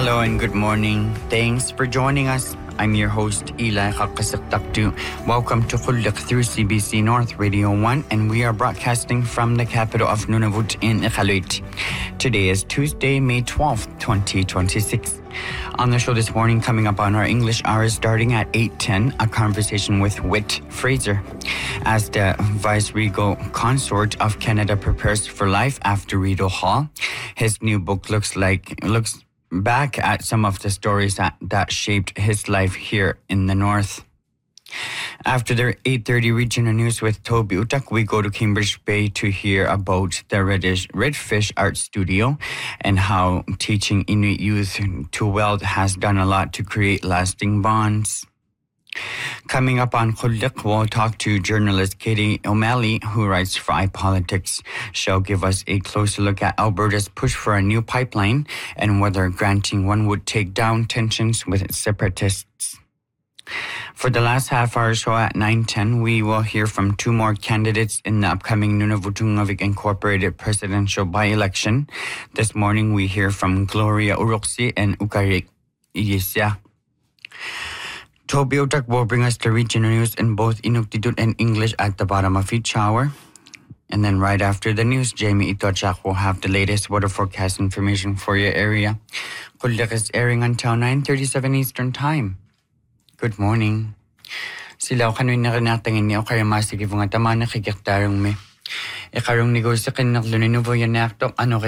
Hello and good morning. Thanks for joining us. I'm your host, Eli Kakasaktaktu. Welcome to Khulliq through CBC North Radio 1, and we are broadcasting from the capital of Nunavut in Iqaluit. Today is Tuesday, May 12th, 2026. On the show this morning, coming up on our English hour starting at 8:10, a conversation with Whit Fraser. As the Vice-Regal Consort of Canada prepares for life after Rideau Hall, his new book looks back at some of the stories that shaped his life here in the North. After the 8:30 regional news with Toby Utak, we go to Cambridge Bay to hear about the Redfish Art Studio and how teaching Inuit youth to weld has done a lot to create lasting bonds. Coming up on Khulliq, we'll talk to journalist Katie O'Malley, who writes for iPolitics. She'll give us a closer look at Alberta's push for a new pipeline and whether granting one would take down tensions with separatists. For the last half-hour show at 9:10, we will hear from two more candidates in the upcoming Nunavut Incorporated presidential by-election. This morning, we hear from Gloria Uruksi and Ukarik Iyisya. Toby Utak will bring us the regional news in both Inuktitut and English at the bottom of each hour. And then right after the news, Jamie Itochak will have the latest weather forecast information for your area. Khulliq is airing until 9:37 Eastern Time. Good morning. Sila kanuin na kanatangin niyo kaya masigibong at tama na kikiktarong me. Ikarong negosyo kinakluninubo yan na aktok ano